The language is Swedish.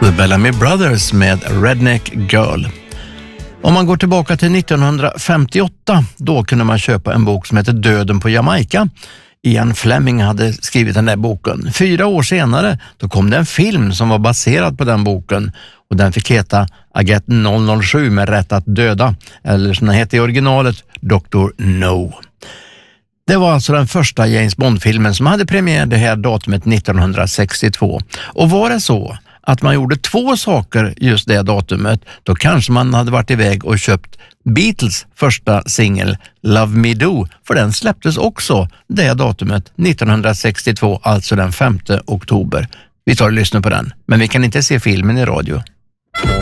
The Bellamy Brothers med Redneck Girl. Om man går tillbaka till 1958, då kunde man köpa en bok som heter Döden på Jamaica. Ian Fleming hade skrivit den där boken. 4 år senare då kom det en film som var baserad på den boken. Och den fick heta Agent 007 med rätt att döda. Eller som den heter i originalet, Dr. No. Det var alltså den första James Bond-filmen som hade premiär det här datumet 1962. Och var det så att man gjorde 2 saker just det datumet, då kanske man hade varit iväg och köpt Beatles första singel Love Me Do, för den släpptes också det datumet 1962, alltså den 5 oktober. Vi tar och lyssnar på den, men vi kan inte se filmen i radio.